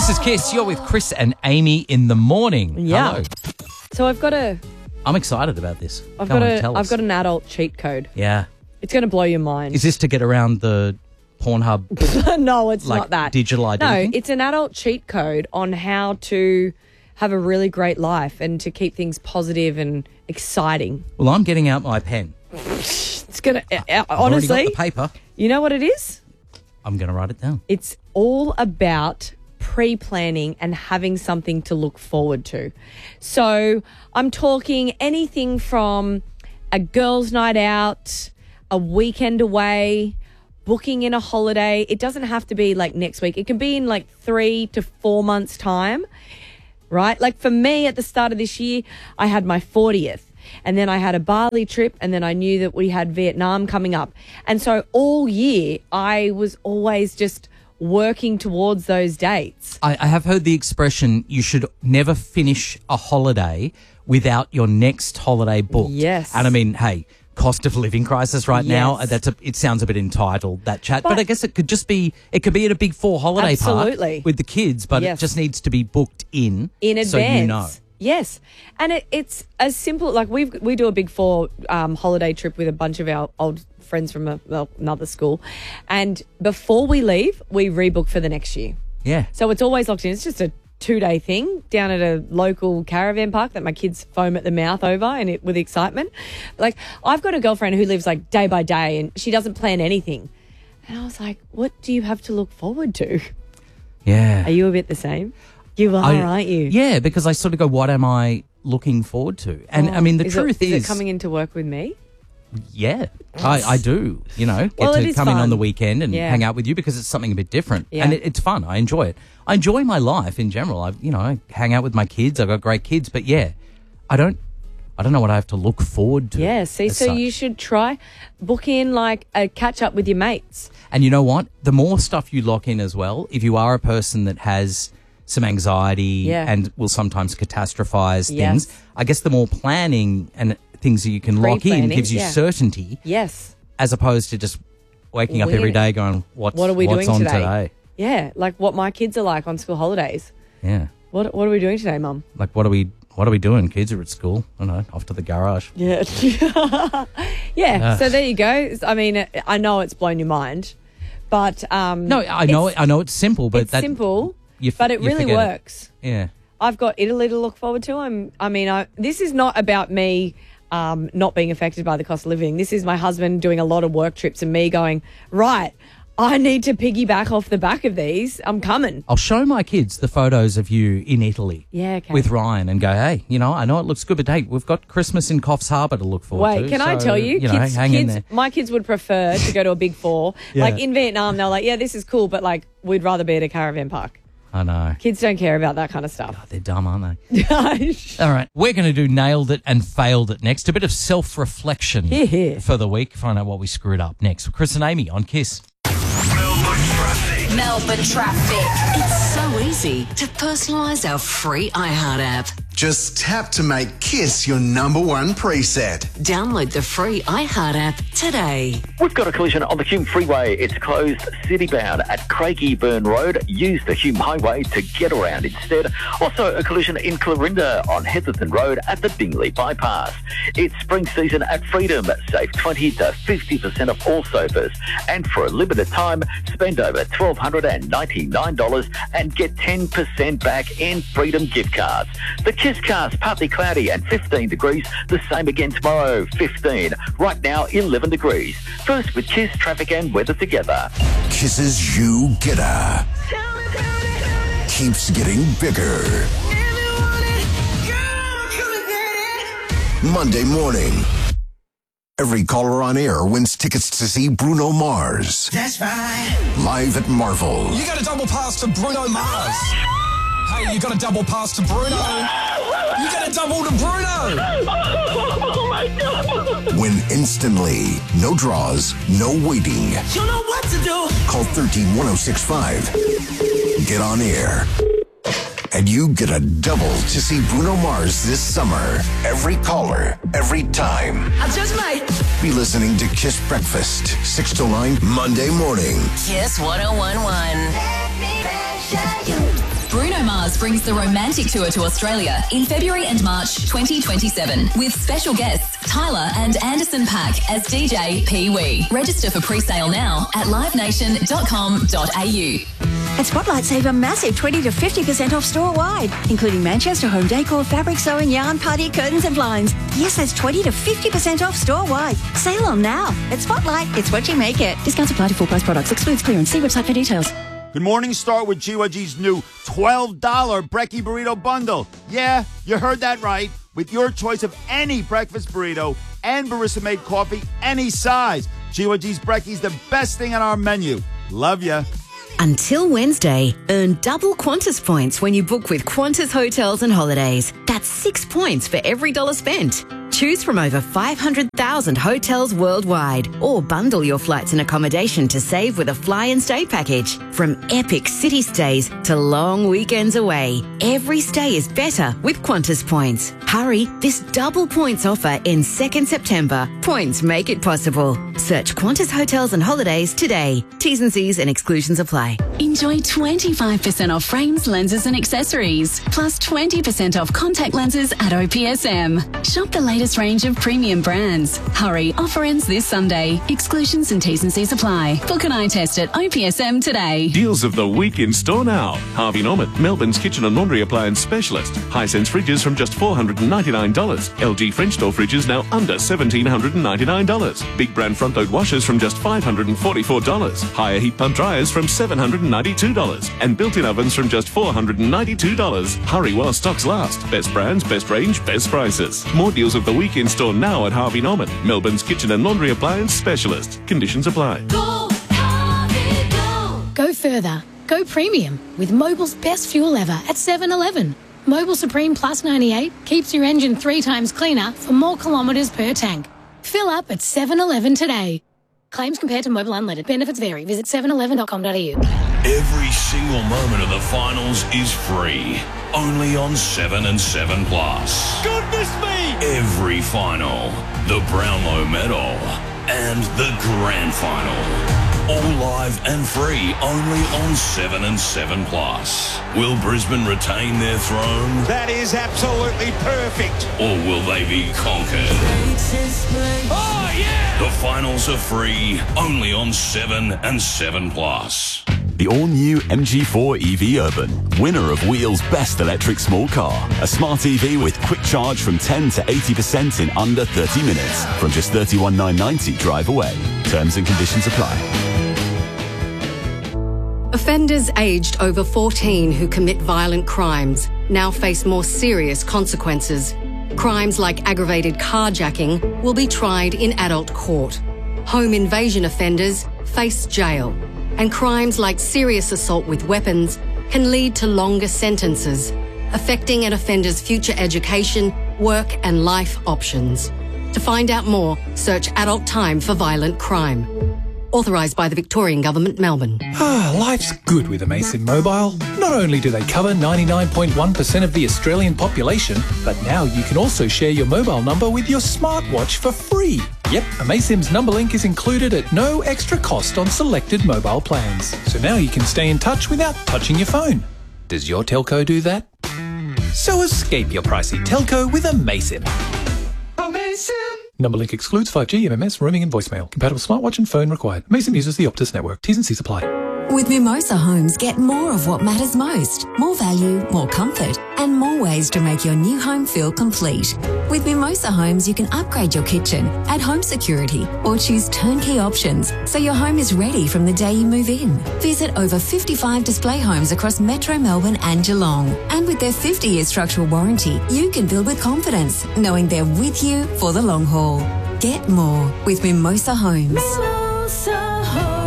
This is Kiss. You're with Chris and Amy in the morning. Yeah. Hello. So I'm excited about this. I've Go on, tell us. got an adult cheat code. Yeah. It's going to blow your mind. Is this to get around the Pornhub No, it's like not that. digital ID? No, thing? it's an adult cheat code on how to have a really great life and to keep things positive and exciting. Well, I'm getting out my pen. It's going to, I've honestly, already got the paper. you know what it is? I'm going to write it down. It's all about pre-planning and having something to look forward to. So I'm talking anything from a girls' night out, a weekend away, booking in a holiday. It doesn't have to be like next week. It can be in like 3 to 4 months' time, right? Like for me at the start of this year, I had my 40th. And then I had a Bali trip, and then I knew that we had Vietnam coming up. And so all year, I was always just working towards those dates. I have heard the expression, you should never finish a holiday without your next holiday booked. Yes. And I mean, hey, cost of living crisis right now, Yes. it sounds a bit entitled, that chat. But I guess it could be at a Big Four holiday Absolutely. park with the kids, but Yes. it just needs to be booked in In advance. so you know. Yes. And it's as simple, like we do a Big Four holiday trip with a bunch of our old friends from another school. And before we leave, we rebook for the next year. Yeah. So it's always locked in. It's just a 2-day thing down at a local caravan park that my kids foam at the mouth over and with excitement. Like, I've got a girlfriend who lives like day by day and she doesn't plan anything. And I was like, what do you have to look forward to? Yeah. Are you a bit the same? You are, aren't you? Yeah, because I sort of go, what am I looking forward to? And I mean, the truth is it coming into work with me? Yeah, I do, get Well, it to is come in on fun. the weekend and Yeah. hang out with you because it's something a bit different. Yeah. And it's fun. I enjoy it. I enjoy my life in general. I hang out with my kids. I've got great kids. But yeah, I don't know what I have to look forward to. Yeah, see, as so such. you should try book in like a catch up with your mates. And you know what? The more stuff you lock in as well, if you are a person that has some anxiety Yeah. and will sometimes catastrophize Yes. things, I guess the more planning and things that you can lock in Pre-planning, gives you yeah. certainty, Yes. as opposed to just waking up every Winging it. day going, what's What are we what's doing on today? Yeah, like what my kids are like on school holidays. Yeah. What are we doing today, Mum? Like, what are we doing? Kids are at school. I don't know, off to the garage. Yeah. Yeah, so there you go. I mean, I know it's blown your mind, but No, I know it's simple, but it's simple, you but it you really forget it. works. Yeah. I've got Italy to look forward to. This is not about me not being affected by the cost of living. This is my husband doing a lot of work trips and me going, right, I need to piggyback off the back of these. I'm coming. I'll show my kids the photos of you in Italy. Yeah, okay. With Ryan and go, hey, I know it looks good, but hey, we've got Christmas in Coffs Harbour to look forward to. Wait, can I so, tell you, hang in there. my kids would prefer to go to a Big Four. Yeah. Like in Vietnam, they're like, yeah, this is cool, but like we'd rather be at a caravan park. I know. Kids don't care about that kind of stuff. They're dumb, aren't they? All right, we're going to do Nailed It and Failed It next. A bit of self-reflection Hear, hear. for the week. Find out what we screwed up next. Chris and Amy on Kiss. Melbourne traffic. It's so easy to personalise our free iHeart app. Just tap to make Kiss your number one preset. Download the free iHeart app today. We've got a collision on the Hume Freeway. It's closed city-bound at Craigieburn Road. Use the Hume Highway to get around instead. Also, a collision in Clarinda on Heatherton Road at the Dingley Bypass. It's spring season at Freedom. Save 20 to 50% off all sofas. And for a limited time, spend over $1,299 and get 10% back in Freedom gift cards. The Kiss cast partly cloudy and 15 degrees. The same again tomorrow, 15. Right now, 11 degrees. First with Kiss, traffic and weather together. Kisses You Getter keeps getting bigger. Monday morning. Every caller on air wins tickets to see Bruno Mars. That's right. Live at Marvel. You got a double pass to Bruno Mars. Hey, you got a double pass to Bruno. You got a double to Bruno. Oh my God! Win instantly. No draws, no waiting. You know what to do. Call 131065. Get on air. And you get a double to see Bruno Mars this summer. Every caller, every time. I just might. Be listening to Kiss Breakfast, 6 to 9, Monday morning. Kiss 1011. Mars brings the Romantic Tour to Australia in February and March 2027 with special guests Tyler and Anderson .Paak as DJ Pee Wee. Register for pre-sale now at livenation.com.au. At Spotlight, save a massive 20 to 50% off store-wide, including Manchester home decor, fabric sewing, yarn, party curtains and blinds. Yes, that's 20 to 50% off store-wide. Sale on now. At Spotlight, it's what you make it. Discounts apply to full-price products. Excludes clearance. See website for details. Good morning. Start with GYG's new $12 Brekkie Burrito Bundle. Yeah, you heard that right. With your choice of any breakfast burrito and barista-made coffee, any size. GYG's Brekkie's the best thing on our menu. Love ya. Until Wednesday, earn double Qantas points when you book with Qantas Hotels and Holidays. That's 6 points for every $1 spent. Choose from over 500,000 hotels worldwide or bundle your flights and accommodation to save with a fly and stay package. From epic city stays to long weekends away, every stay is better with Qantas points. Hurry, this double points offer ends 2nd September. Points make it possible. Search Qantas Hotels and Holidays today. T's and C's and exclusions apply. Enjoy 25% off frames, lenses and accessories, plus 20% off contact lenses at OPSM. Shop the latest range of premium brands. Hurry, offer ends this Sunday. Exclusions and T's and C's apply. Book an eye test at OPSM today. Deals of the week in store now. Harvey Norman, Melbourne's kitchen and laundry appliance specialist. Hisense fridges from just $499. LG French door fridges now under $1,799. Big brand front load washers from just $544. Higher heat pump dryers from $792. And built-in ovens from just $492. Hurry while stocks last. Best brands, best range, best prices. More deals of the week in store now at Harvey Norman, Melbourne's kitchen and laundry appliance specialist. Conditions apply. Go, Harvey, go! Go further. Go premium with Mobil's best fuel ever at 7-Eleven. Mobil Supreme Plus 98 keeps your engine 3 times cleaner for more kilometres per tank. Fill up at 7-Eleven today. Claims compared to Mobil Unleaded. Benefits vary. Visit 711.com.au. Every single moment of the finals is free. Only on 7 and 7 Plus. Goodness me! Every final, the Brownlow Medal, and the Grand Final. All live and free, only on 7 and 7 Plus. Will Brisbane retain their throne? That is absolutely perfect. Or will they be conquered? Oh, yeah! The finals are free, only on 7 and 7 Plus. The all-new MG4 EV Urban, winner of Wheel's Best Electric Small Car. A smart EV with quick charge from 10 to 80% in under 30 minutes. From just $31,990 drive away. Terms and conditions apply. Offenders aged over 14 who commit violent crimes now face more serious consequences. Crimes like aggravated carjacking will be tried in adult court. Home invasion offenders face jail. And crimes like serious assault with weapons can lead to longer sentences, affecting an offender's future education, work and life options. To find out more, search Adult Time for Violent Crime. Authorised by the Victorian Government, Melbourne. Life's good with Amaysim Mobile. Not only do they cover 99.1% of the Australian population, but now you can also share your mobile number with your smartwatch for free. Yep, Amaysim's number link is included at no extra cost on selected mobile plans. So now you can stay in touch without touching your phone. Does your telco do that? So escape your pricey telco with Amaysim. Amaysim! Number link excludes 5G, MMS, roaming and voicemail. Compatible smartwatch and phone required. Amaysim uses the Optus network. T's and C's apply. With Mimosa Homes, get more of what matters most. More value, more comfort, and more ways to make your new home feel complete. With Mimosa Homes, you can upgrade your kitchen, add home security, or choose turnkey options so your home is ready from the day you move in. Visit over 55 display homes across Metro Melbourne and Geelong. And with their 50-year structural warranty, you can build with confidence, knowing they're with you for the long haul. Get more with Mimosa Homes. Mimosa Homes.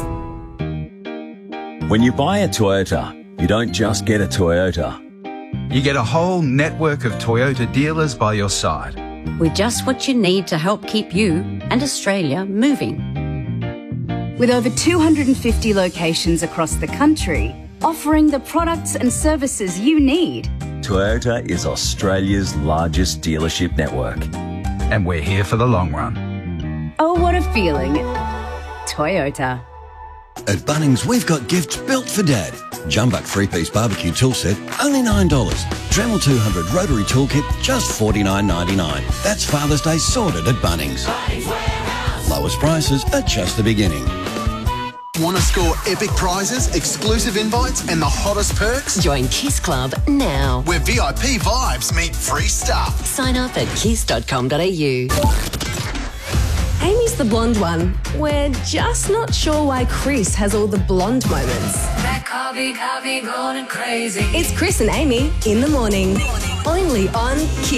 When you buy a Toyota, you don't just get a Toyota. You get a whole network of Toyota dealers by your side. With just what you need to help keep you and Australia moving. With over 250 locations across the country, offering the products and services you need. Toyota is Australia's largest dealership network. And we're here for the long run. Oh, what a feeling. Toyota. At Bunnings, we've got gifts built for Dad. Jumbuck 3-piece barbecue tool set, only $9. Dremel 200 rotary toolkit, just $49.99. That's Father's Day sorted at Bunnings. Lowest prices are just the beginning. Want to score epic prizes, exclusive invites, and the hottest perks? Join Kiss Club now. Where VIP vibes meet free stuff. Sign up at kiss.com.au. Amy's the blonde one. We're just not sure why Chris has all the blonde moments. That coffee going crazy. It's Chris and Amy in the morning. Only on Kiss.